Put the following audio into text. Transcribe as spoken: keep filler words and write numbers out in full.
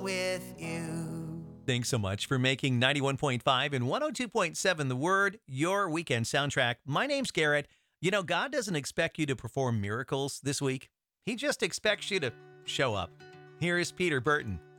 with you. Thanks so much for making ninety-one point five and one oh two point seven The Word your weekend soundtrack. My name's Garrett. You know, God doesn't expect you to perform miracles this week. He just expects you to show up. Here is Peter Burton